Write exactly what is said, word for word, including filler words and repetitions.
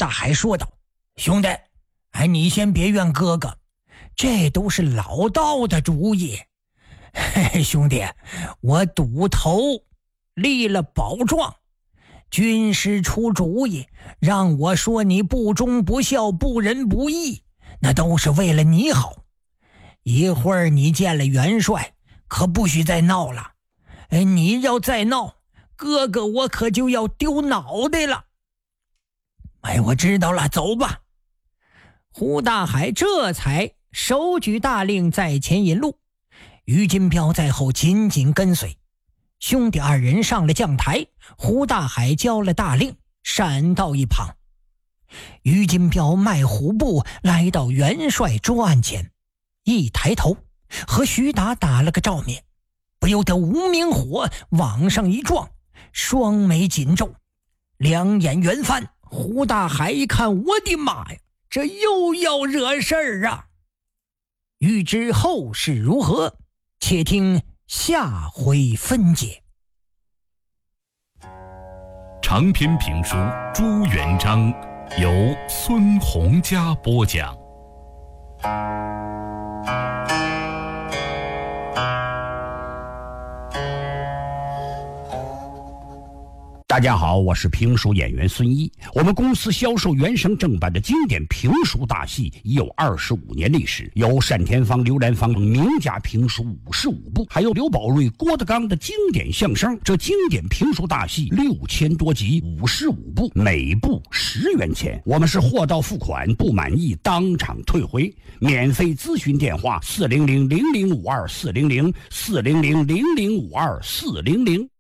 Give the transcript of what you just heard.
大海说道：兄弟，哎，你先别怨哥哥，这都是老道的主意。嘿嘿，兄弟，我赌头立了保状，军师出主意让我说你不忠不孝不仁不义，那都是为了你好。一会儿你见了元帅，可不许再闹了。哎，你要再闹，哥哥我可就要丢脑袋了。哎，我知道了，走吧。胡大海这才手举大令在前引路，于金彪在后紧紧跟随。兄弟二人上了将台，胡大海交了大令，闪到一旁。于金彪迈虎步来到元帅桌案前，一抬头和徐达打了个照面，不由得无名火往上一撞，双眉紧皱，两眼圆翻。胡大海一看，我的妈呀，这又要惹事儿啊！欲知后事如何，且听下回分解。 长篇评书《朱元璋》由孙洪嘉播讲。 大家好，我是评书演员孙一。我们公司销售原声正版的经典评书大戏已有二十五年历史，有单田芳、刘兰芳名家评书五十五部，还有刘宝瑞、郭德纲的经典相声。这经典评书大戏六千多集，五十五部，每部十元钱。我们是货到付款，不满意当场退回。免费咨询电话：四零零零零五二四零零四零零零零五二四零零。